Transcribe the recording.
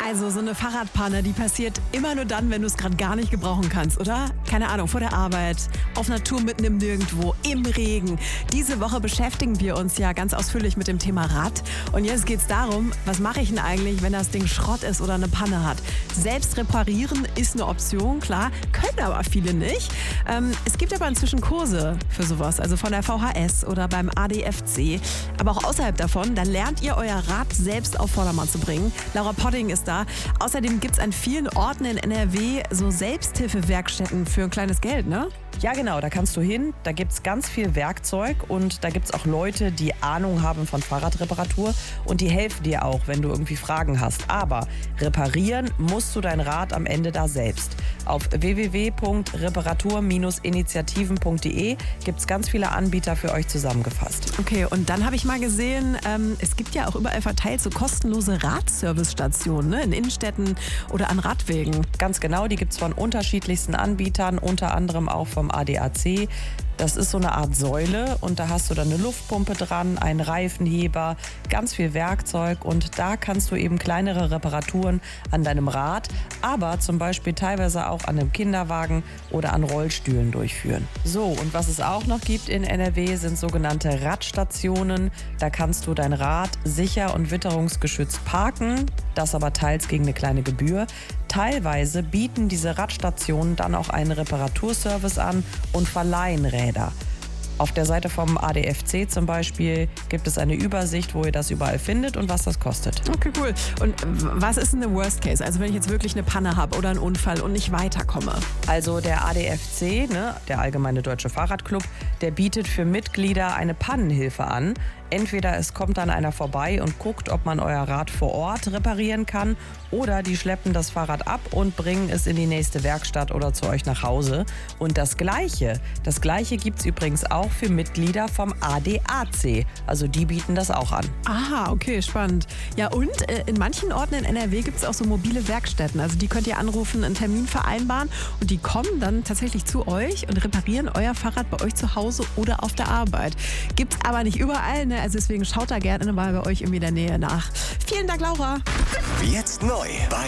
Also so eine Fahrradpanne, die passiert immer nur dann, wenn du es gerade gar nicht gebrauchen kannst, oder? Keine Ahnung, vor der Arbeit, auf einer Tour mitten im Nirgendwo, im Regen. Diese Woche beschäftigen wir uns ja ganz ausführlich mit dem Thema Rad. Und jetzt geht es darum, was mache ich denn eigentlich, wenn das Ding Schrott ist oder eine Panne hat? Selbst reparieren ist eine Option, klar, können aber viele nicht. Es gibt aber inzwischen Kurse für sowas, also von der VHS oder beim ADFC. Aber auch außerhalb davon, da lernt ihr euer Rad selbst auf Vordermann zu bringen. Laura Podding ist da. Außerdem gibt es an vielen Orten in NRW so Selbsthilfewerkstätten für ein kleines Geld, ne? Ja, genau, da kannst du hin. Da gibt es ganz viel Werkzeug und da gibt es auch Leute, die Ahnung haben von Fahrradreparatur und die helfen dir auch, wenn du irgendwie Fragen hast. Aber reparieren musst du dein Rad am Ende da selbst. Auf www.reparatur-initiativen.de gibt es ganz viele Anbieter für euch zusammengefasst. Okay, und dann habe ich mal gesehen, es gibt ja auch überall verteilt so kostenlose Radservicestationen, ne? In Innenstädten oder an Radwegen. Ganz genau, die gibt es von unterschiedlichsten Anbietern, unter anderem auch vom ADAC. Das ist so eine Art Säule und da hast du dann eine Luftpumpe dran, einen Reifenheber, ganz viel Werkzeug und da kannst du eben kleinere Reparaturen an deinem Rad, aber zum Beispiel teilweise auch an einem Kinderwagen oder an Rollstühlen durchführen. So, und was es auch noch gibt in NRW sind sogenannte Radstationen. Da kannst du dein Rad sicher und witterungsgeschützt parken, das aber teils gegen eine kleine Gebühr. Teilweise bieten diese Radstationen dann auch einen Reparaturservice an und verleihen Räder. Auf der Seite vom ADFC zum Beispiel gibt es eine Übersicht, wo ihr das überall findet und was das kostet. Okay, cool. Und was ist denn der Worst Case? Also wenn ich jetzt wirklich eine Panne habe oder einen Unfall und nicht weiterkomme? Also der ADFC, der Allgemeine Deutsche Fahrradclub, der bietet für Mitglieder eine Pannenhilfe an. Entweder es kommt dann einer vorbei und guckt, ob man euer Rad vor Ort reparieren kann, oder die schleppen das Fahrrad ab und bringen es in die nächste Werkstatt oder zu euch nach Hause. Und das Gleiche gibt es übrigens auch für Mitglieder vom ADAC. Also die bieten das auch an. Aha, okay, spannend. Ja, und in manchen Orten in NRW gibt es auch so mobile Werkstätten. Also die könnt ihr anrufen, einen Termin vereinbaren und die kommen dann tatsächlich zu euch und reparieren euer Fahrrad bei euch zu Hause oder auf der Arbeit. Gibt's aber nicht überall, ne? Also deswegen schaut da gerne mal bei euch irgendwie in der Nähe nach. Vielen Dank, Laura. Jetzt neu bei